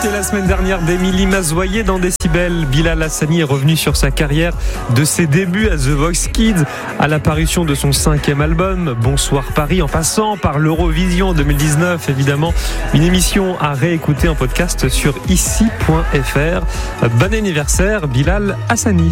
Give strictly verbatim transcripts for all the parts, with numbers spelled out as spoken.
L'invité la semaine dernière d'Émilie Mazoyer dans Décibel, Bilal Hassani est revenu sur sa carrière de ses débuts à The Voice Kids à l'apparition de son cinquième album Bonsoir Paris, en passant par l'Eurovision deux mille dix-neuf évidemment. Une émission à réécouter en podcast sur ici point f r. Bon anniversaire Bilal Hassani.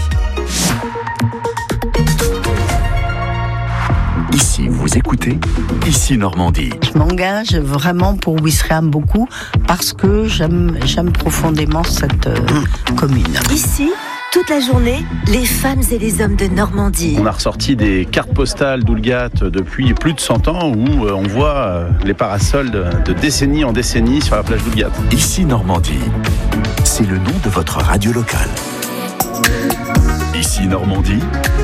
Ici, vous écoutez Ici Normandie. Je m'engage vraiment pour Ouistreham beaucoup parce que j'aime, j'aime profondément cette euh, commune. Ici, toute la journée, les femmes et les hommes de Normandie. On a ressorti des cartes postales d'Oulgat depuis plus de cent ans où on voit les parasols de, de décennie en décennie sur la plage d'Oulgat. Ici Normandie, c'est le nom de votre radio locale. Ici Normandie,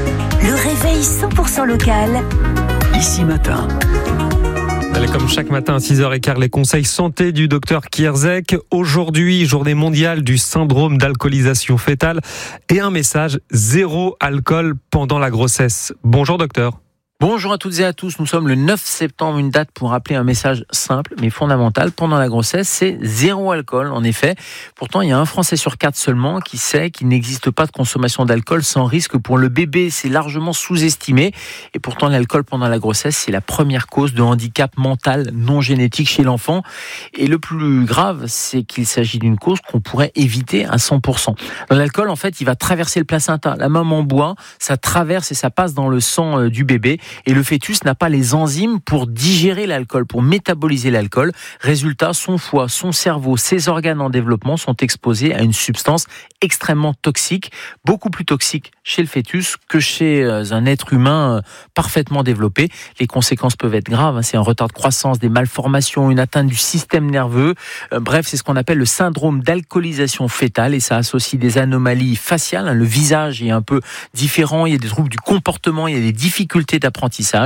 le réveil cent pour cent local. Ici Matin. Allez, comme chaque matin à six heures quinze, les conseils santé du docteur Kierzek. Aujourd'hui, journée mondiale du syndrome d'alcoolisation fœtale et un message, zéro alcool pendant la grossesse. Bonjour docteur. Bonjour à toutes et à tous, nous sommes le neuf septembre, une date pour rappeler un message simple mais fondamental. Pendant la grossesse, c'est zéro alcool en effet. Pourtant, il y a un Français sur quatre seulement qui sait qu'il n'existe pas de consommation d'alcool sans risque pour le bébé. C'est largement sous-estimé. Et pourtant, l'alcool pendant la grossesse, c'est la première cause de handicap mental non génétique chez l'enfant. Et le plus grave, c'est qu'il s'agit d'une cause qu'on pourrait éviter à cent pour cent. Dans l'alcool, en fait, il va traverser le placenta. La maman boit, ça traverse et ça passe dans le sang du bébé. Et le fœtus n'a pas les enzymes pour digérer l'alcool, pour métaboliser l'alcool. Résultat, son foie, son cerveau, ses organes en développement sont exposés à une substance extrêmement toxique, beaucoup plus toxique chez le fœtus que chez un être humain parfaitement développé. Les conséquences peuvent être graves, c'est un retard de croissance, des malformations, une atteinte du système nerveux. Bref, c'est ce qu'on appelle le syndrome d'alcoolisation fœtale et ça associe des anomalies faciales. Le visage est un peu différent, il y a des troubles du comportement, il y a des difficultés d'apprentissage.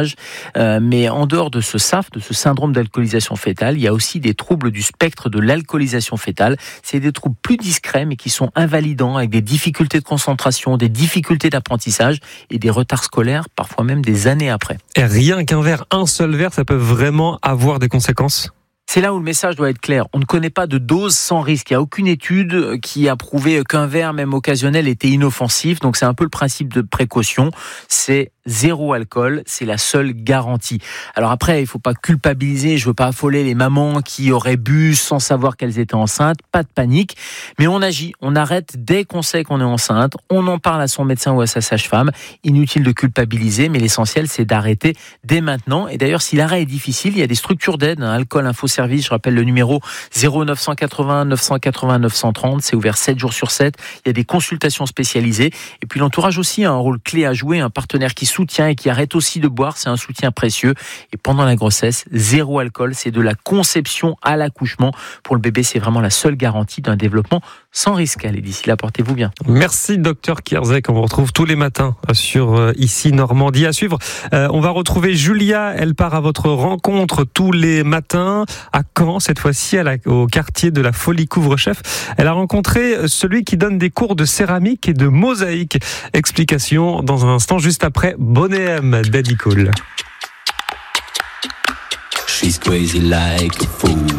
Euh, mais en dehors de ce S A F, de ce syndrome d'alcoolisation fœtale, il y a aussi des troubles du spectre de l'alcoolisation fœtale. C'est des troubles plus discrets mais qui sont invalidants avec des difficultés de concentration, des difficultés d'apprentissage et des retards scolaires, parfois même des années après. Et rien qu'un verre, un seul verre, ça peut vraiment avoir des conséquences ? C'est là où le message doit être clair. On ne connaît pas de dose sans risque. Il n'y a aucune étude qui a prouvé qu'un verre, même occasionnel, était inoffensif. Donc c'est un peu le principe de précaution. C'est zéro alcool, c'est la seule garantie. Alors après, il ne faut pas culpabiliser, je ne veux pas affoler les mamans qui auraient bu sans savoir qu'elles étaient enceintes, pas de panique, mais on agit, on arrête dès qu'on sait qu'on est enceinte, on en parle à son médecin ou à sa sage-femme, inutile de culpabiliser, mais l'essentiel c'est d'arrêter dès maintenant. Et d'ailleurs, si l'arrêt est difficile, il y a des structures d'aide, hein, Alcool Info Service, je rappelle le numéro zéro neuf cent quatre-vingts neuf cent quatre-vingts neuf cent trente, c'est ouvert sept jours sur sept, il y a des consultations spécialisées, et puis l'entourage aussi a un rôle clé à jouer, un partenaire qui soutient et qui arrête aussi de boire, c'est un soutien précieux. Et pendant la grossesse, zéro alcool, c'est de la conception à l'accouchement. Pour le bébé, c'est vraiment la seule garantie d'un développement sans risque. Allez, d'ici là, portez-vous bien. Merci docteur Kierzek, on vous retrouve tous les matins sur euh, Ici Normandie. À suivre, euh, on va retrouver Julia, elle part à votre rencontre tous les matins à Caen, cette fois-ci à la, au quartier de la Folie Couvre-Chef. Elle a rencontré celui qui donne des cours de céramique et de mosaïque. Explication dans un instant, juste après Bonnet M, Daddy Cool. She's crazy like a fool.